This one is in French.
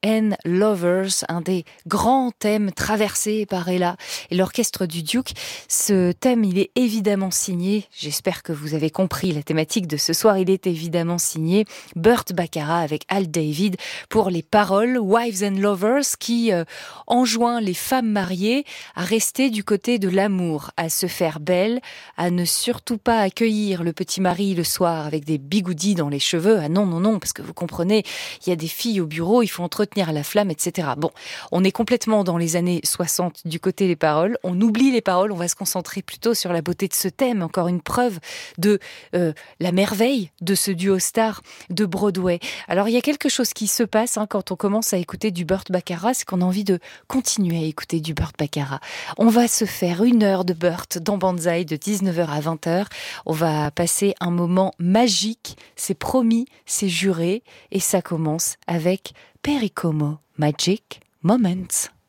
and Lovers, un des grands thèmes traversés par Ella et l'orchestre du Duke. Ce thème, il est évidemment signé, j'espère que vous avez compris la thématique de ce soir, il est évidemment signé Burt Bacharach avec Al David pour les paroles Wives and Lovers qui enjoint les femmes mariées à rester du côté de l'amour, à se faire belle, à ne surtout pas accueillir le petit mari le soir avec des bigoudis dans les cheveux. Ah non, non, non, parce que vous comprenez, il y a des filles au bureau, il faut entretenir la flamme, etc. Bon, on est complètement dans les années 60 du côté des paroles. On oublie les paroles, on va se concentrer plutôt sur la beauté de ce thème. Encore une preuve de la merveille de ce duo star de Broadway. Alors, il y a quelque chose qui se passe quand on commence à écouter du Burt Bacharach, c'est qu'on a envie de continuer à écouter du Burt Bacharach. On va se faire 1 heure de Burt dans Banzai de 19h à 20h. On va passer un moment magique, c'est promis, c'est juré, et ça commence avec Perry Como, Magic Moments.